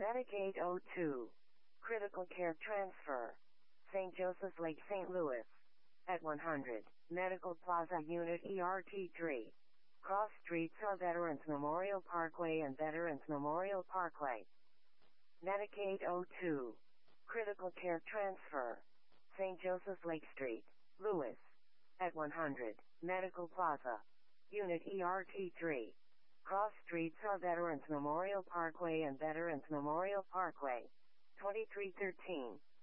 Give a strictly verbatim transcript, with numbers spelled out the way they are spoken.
Medicaid oh two. Critical Care Transfer. Saint Joseph's Lake, Saint Louis. At one hundred. Medical Plaza Unit E R T three. Cross streets are Veterans Memorial Parkway and Veterans Memorial Parkway. Medicaid oh two. Critical Care Transfer. Saint Joseph's Lake Street, Louis. At one hundred. Medical Plaza. Unit E R T three. Cross streets are Veterans Memorial Parkway and Veterans Memorial Parkway. twenty-three thirteen.